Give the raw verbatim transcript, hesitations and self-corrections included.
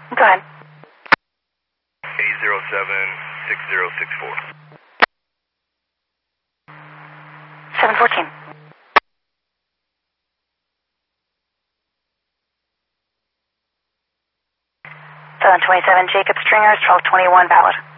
Go ahead. eight zero seven six zero six four. seven fourteen. seven twenty-seven Jacob Stringers, twelve twenty-one valid.